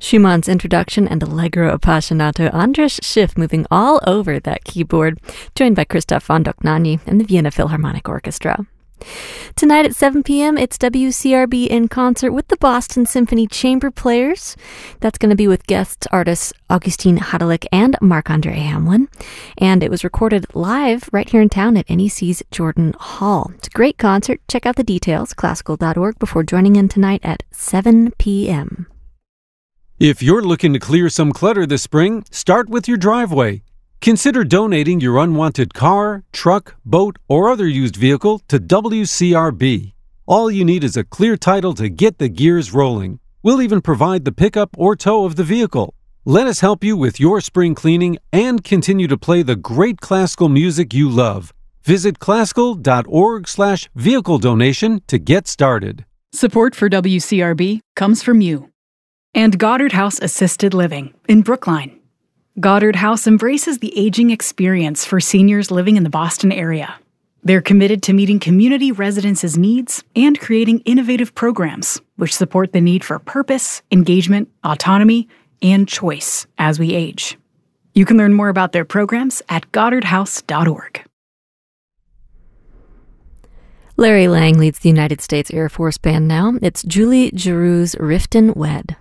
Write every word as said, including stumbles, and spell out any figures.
Schumann's Introduction and Allegro Appassionato, Andras Schiff moving all over that keyboard, joined by Christoph von Dohnanyi and the Vienna Philharmonic Orchestra. Tonight at seven p.m., it's W C R B in concert with the Boston Symphony Chamber Players. That's going to be with guest artists Augustine Hadelich and Marc-Andre Hamelin. And it was recorded live right here in town at N E C's Jordan Hall. It's a great concert. Check out the details, classical dot org, before joining in tonight at seven p.m. If you're looking to clear some clutter this spring, start with your driveway. Consider donating your unwanted car, truck, boat, or other used vehicle to W C R B. All you need is a clear title to get the gears rolling. We'll even provide the pickup or tow of the vehicle. Let us help you with your spring cleaning and continue to play the great classical music you love. Visit classical dot org slash vehicle donation to get started. Support for W C R B comes from you and Goddard House Assisted Living in Brookline. Goddard House embraces the aging experience for seniors living in the Boston area. They're committed to meeting community residents' needs and creating innovative programs which support the need for purpose, engagement, autonomy, and choice as we age. You can learn more about their programs at goddard house dot org. Larry Lang leads the United States Air Force Band now. It's Julie Giroux's Riften Wed.